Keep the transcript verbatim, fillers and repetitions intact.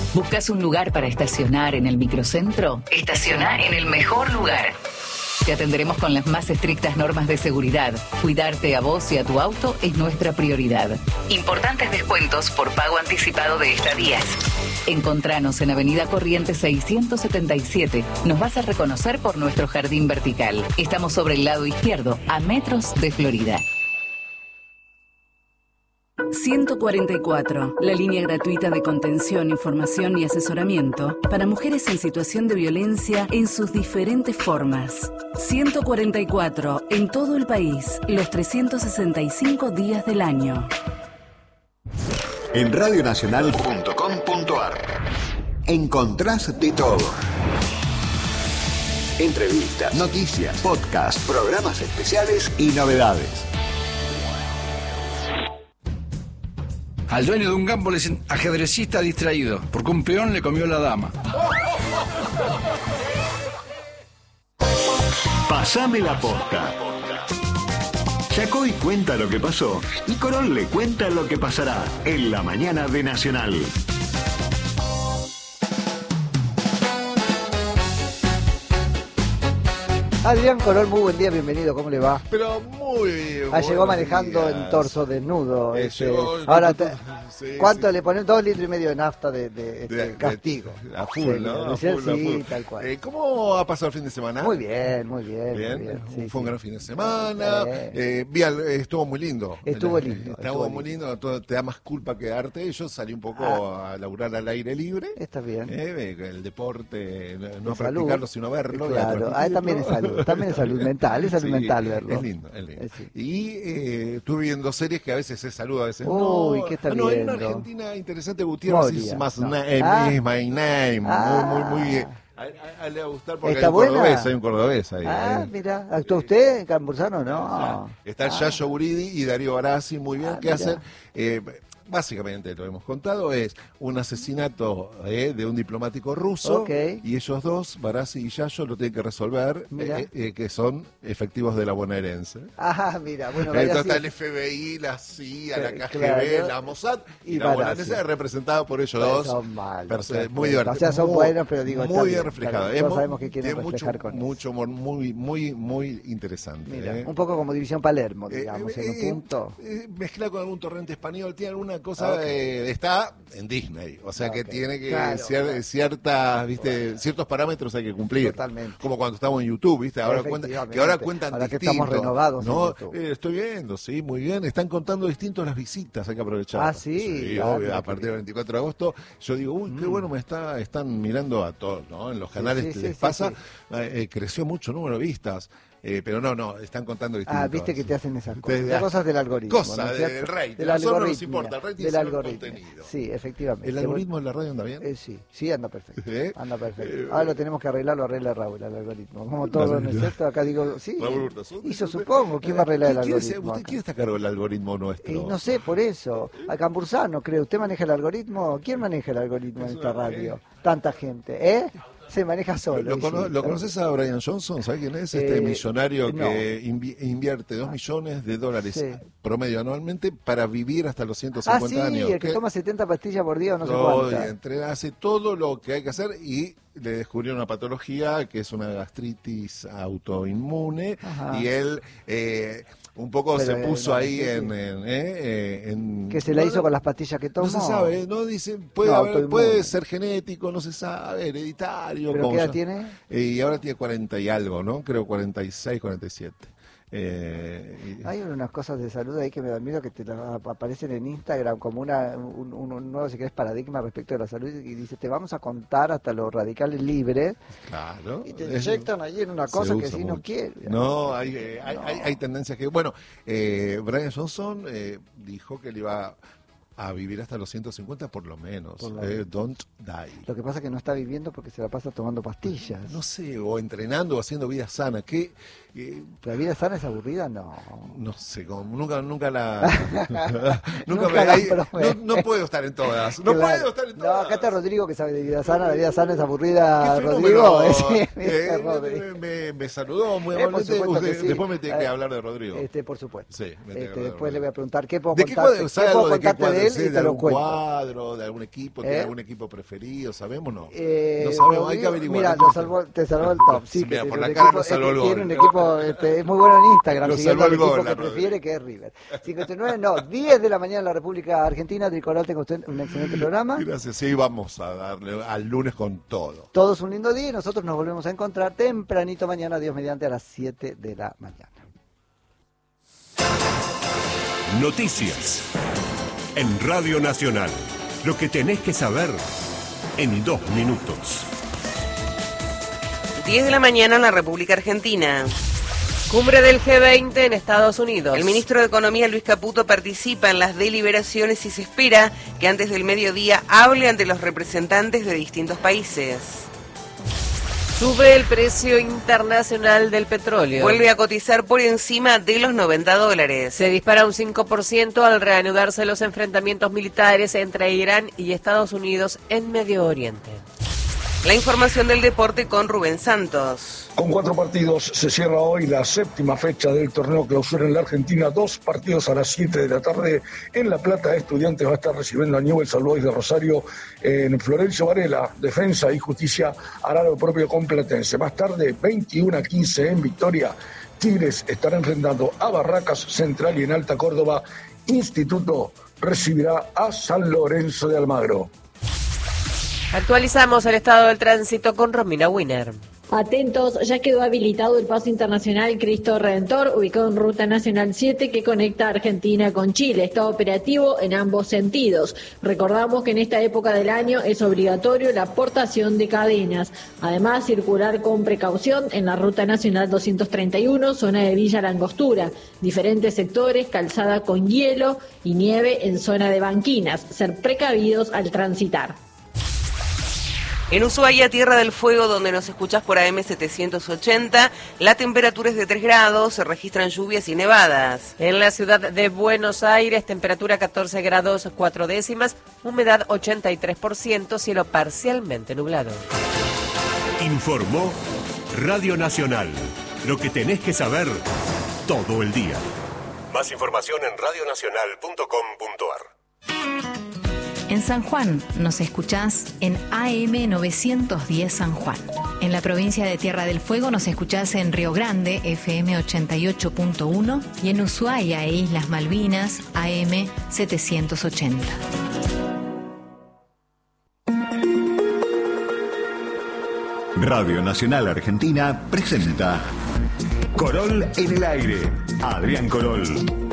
¿Buscas un lugar para estacionar en el microcentro? Estaciona en el mejor lugar. Te atenderemos con las más estrictas normas de seguridad. Cuidarte a vos y a tu auto es nuestra prioridad. Importantes descuentos por pago anticipado de estadías. Encontranos en Avenida Corrientes seiscientos setenta y siete. Nos vas a reconocer por nuestro jardín vertical. Estamos sobre el lado izquierdo, a metros de Florida. ciento cuarenta y cuatro, la línea gratuita de contención, información y asesoramiento para mujeres en situación de violencia en sus diferentes formas. ciento cuarenta y cuatro, en todo el país, los trescientos sesenta y cinco días del año. En radio nacional punto com punto ar encontrás de todo. Entrevistas, noticias, podcasts, programas especiales y novedades. Al dueño de un campo le dicen ajedrecista distraído, porque un peón le comió la dama. Pasame la posta. Yacoy cuenta lo que pasó y Corol le cuenta lo que pasará en la mañana de Nacional. Adrián Corol, muy buen día, bienvenido, ¿cómo le va? Pero muy bien. Ah, llegó manejando días. En torso desnudo. Eh, este, llegó, ahora, te, sí, ¿cuánto sí. le ponen? Dos litros y medio de nafta de, de, este, de castigo. De, a full, sí, ¿no? A sí, full, sí, a full. tal cual. Eh, ¿Cómo ha pasado el fin de semana? Muy bien, muy bien. Bien, muy bien. Sí, fue sí. un gran fin de semana. Eh. Eh, vi al, estuvo muy lindo. Estuvo lindo. Estuvo estuvo muy lindo. lindo, todo, te da más culpa que arte. Yo salí un poco ah. a laburar al aire libre. Está bien. Eh, el deporte, no de a practicarlo, salud. sino verlo. Claro, ah, también es salud, también es salud mental, es salud sí, mental verlo. Es lindo, es lindo. Eh, sí. Y eh, estuve viendo series que a veces es salud, a veces Uy, no. ¿qué está ah, no, hay viendo? una argentina interesante, Gutiérrez is Moria, más no. name, ah. is my name. Ah. Muy, muy, muy bien. A, a, a le va a gustar porque hay ¿Está un buena? cordobés, hay un cordobés ahí. Ah, eh. mira, ¿actuó usted en Cambursano? No. Está el ah. Yayo Buridi y Darío Barassi, muy bien, Ah, que mira. hacen... Eh, básicamente lo hemos contado, es un asesinato eh, de un diplomático ruso Okay. y ellos dos, Barassi y Yayo, lo tienen que resolver, eh, eh, que son efectivos de la bonaerense. Ah, mira, bueno, Entonces así. está el F B I, la C I A, la K G B, Claro. la Mossad y, Y la Barassi. bonaerense representada por ellos Pues dos. son malos, Perse- pues, muy divertido. o sea, son muy, buenos, pero digo, muy está bien bien, reflejado. está bien. Es Todos mu- sabemos que quieren tiene mucho, reflejar con mucho humor, muy, muy, muy interesante. Mira, ¿eh? un poco como División Palermo, Eh, digamos, eh, en un eh, punto. eh, mezclado con algún torrente español, tiene alguna cosa, Okay. eh, está en Disney, o sea Okay. que tiene que Claro, cier- claro. ciertas, viste, Bueno. ciertos parámetros hay que cumplir. Totalmente. Como cuando estamos en YouTube, viste, ahora cuentan, que ahora cuentan ahora que distinto. estamos renovados en ¿no? YouTube. Eh, estoy viendo, sí, muy bien, están contando distintos las visitas, hay que aprovechar. Ah, sí, ah, obvio, mira a qué partir bien. del veinticuatro de agosto, yo digo, uy, qué Mm. bueno me está, están mirando a todos, ¿no? En los canales sí, que sí, les sí, pasa, sí. eh, eh, creció mucho el número de vistas. Eh, pero no, no, están contando distintos. Ah, viste que te hacen esas cosas. Desde- Las cosas del algoritmo. Cosa ¿no es del cierto? rating. Del A nosotros no nos algoritmo. importa, el rating Del es el algoritmo. contenido. Sí, efectivamente. ¿El algoritmo de la radio anda bien? Eh, sí, sí anda perfecto. ¿Eh? Anda perfecto. Eh, Ahora lo tenemos que arreglar, lo arregla Raúl, el algoritmo. Como todo, Raúl. ¿no es cierto? Acá digo, sí. Raúl Urtasun. Hizo supongo. ¿Quién va a arreglar el ¿Quién- quién se- algoritmo? ¿Usted acá? quién está a cargo del algoritmo nuestro? Y no sé, por eso. A Cambursano, creo. ¿Usted maneja el algoritmo? ¿Quién maneja el algoritmo en Es esta una- radio? Tanta gente, ¿eh? Se maneja solo. ¿Lo, y cono- sí, ¿Lo está- conoces a Brian Johnson? ¿Sabes quién es? Este Eh, millonario no. que invi- invierte dos millones de dólares Sí. promedio anualmente para vivir hasta los ciento Ah, cincuenta sí, años. el que ¿Qué? toma setenta pastillas por día o no sé Todo, cuántas. y entre- hace todo lo que hay que hacer y le descubrieron una patología que es una gastritis autoinmune Ajá. y él eh, un poco Pero, se eh, puso no, ahí sí, sí. en, en, eh, eh, en- Que se la no, hizo no, con las pastillas que tomó. no se sabe, no dice, puede, No, haber- autoinmune. puede ser genético, no se sabe, hereditario. ¿Pero como qué edad ya- tiene? Eh, y ahora tiene cuarenta y algo, ¿no? Creo cuarenta y seis, cuarenta y siete. Eh, y- Hay unas cosas de salud ahí que me dan miedo que te la- aparecen en Instagram como una, un, un- un nuevo, si querés, paradigma respecto de la salud y dice, te vamos a contar hasta los radicales libres claro. y te es- inyectan ahí en una se cosa que usa si no mucho. quiere. No, hay, eh, hay, No. hay, hay tendencias que... Bueno, eh, Brian Johnson eh, dijo que él iba a vivir hasta los ciento cincuenta por lo menos. Por lo eh, menos. don't die. Lo que pasa es que no está viviendo porque se la pasa tomando pastillas. No sé, o entrenando o haciendo vida sana. ¿Qué? Eh, ¿La vida sana es aburrida? No. no sé, como, nunca, nunca la... nunca Nunca me la ahí- probé. no, no puedo estar en todas. No Claro. puedo estar en No, todas. acá está Rodrigo que sabe de vida sana. La vida sana es aburrida, Qué Rodrigo. fenómeno. Sí, Eh, Rodrigo. me, me- me saludó muy Eh, por amablemente. supuesto que Usted- sí. Después me tiene que Eh, hablar de Rodrigo. Este, por supuesto. Sí, me tiene que Este, hablar de después le Rodrigo. voy a preguntar qué puedo ¿De qué contarte, cuadro- qué sabe puedo algo de qué contarte de él sé, y de te lo algún cuento. cuadro, de algún equipo, ¿Eh? ¿tiene algún equipo preferido? ¿Sabemos no? Eh, no sabemos, hay Rodrigo, que averiguar. Mira, hay que lo salvó, te salvó el top. Sí, Sí, que mira, tiene por un la cara equipo, nos salvó es el que gol. tiene un equipo, este, es muy bueno en Instagram, Nos siguiendo salvó el el equipo gol, que la prefiere, que es River. cincuenta y nueve, no, diez de la mañana en la República Argentina. Tricolor, tenga usted un excelente programa. Gracias, sí, vamos a darle al lunes con todo. Todos un lindo día y nosotros nos volvemos a encontrar tempranito mañana, Dios mediante, a las siete de la mañana. Noticias en Radio Nacional. Lo que tenés que saber en dos minutos. diez de la mañana en la República Argentina. Cumbre del G veinte en Estados Unidos. El ministro de Economía, Luis Caputo, participa en las deliberaciones y se espera que antes del mediodía hable ante los representantes de distintos países. Sube el precio internacional del petróleo. Vuelve a cotizar por encima de los noventa dólares. Se dispara un cinco por ciento al reanudarse los enfrentamientos militares entre Irán y Estados Unidos en Medio Oriente. La información del deporte con Rubén Santos. Con cuatro partidos se cierra hoy la séptima fecha del torneo clausura en la Argentina. Dos partidos a las siete de la tarde. En La Plata, Estudiantes va a estar recibiendo a Newell's Old Boys de Rosario. En Florencio Varela, Defensa y Justicia hará lo propio con Platense. Más tarde, veintiuno a quince en Victoria, Tigres estará enfrentando a Barracas Central y en Alta Córdoba, Instituto recibirá a San Lorenzo de Almagro. Actualizamos el estado del tránsito con Romina Wiener. Atentos, ya quedó habilitado el paso internacional Cristo Redentor, ubicado en Ruta Nacional siete, que conecta Argentina con Chile. Está operativo en ambos sentidos. Recordamos que en esta época del año es obligatorio la portación de cadenas. Además, circular con precaución en la Ruta Nacional doscientos treinta y uno, zona de Villa La Angostura. Diferentes sectores, calzada con hielo y nieve en zona de banquinas. Ser precavidos al transitar. En Ushuaia, Tierra del Fuego, donde nos escuchás por A M setecientos ochenta, la temperatura es de tres grados, se registran lluvias y nevadas. En la ciudad de Buenos Aires, temperatura catorce grados cuatro décimas, humedad ochenta y tres por ciento, cielo parcialmente nublado. Informó Radio Nacional. Lo que tenés que saber todo el día. Más información en radio nacional punto com punto a r. En San Juan nos escuchás en A M novecientos diez San Juan. En la provincia de Tierra del Fuego nos escuchás en Río Grande, F M ochenta y ocho punto uno, y en Ushuaia e Islas Malvinas, A M setecientos ochenta. Radio Nacional Argentina presenta Corol en el aire. Adrián Corol.